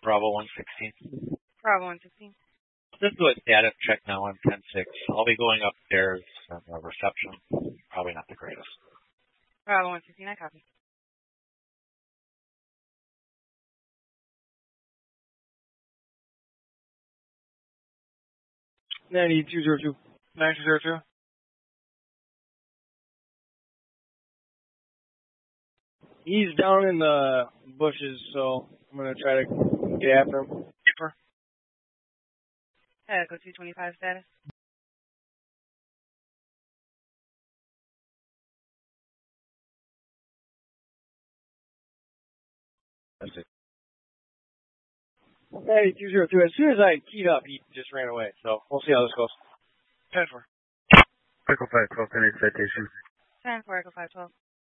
Bravo 116. Bravo 116. Just do a status check now on 10-6. I'll be going upstairs and the reception. Probably not the greatest. Bravo 116, I copy. Nanny 202. 9202. He's down in the bushes, so I'm going to try to get after him. Echo 225 status. That's it. Nanny 202. As soon as I keyed up, he just ran away, so we'll see how this goes. 10-4. Echo 512, any citation? 10-4, Echo 512.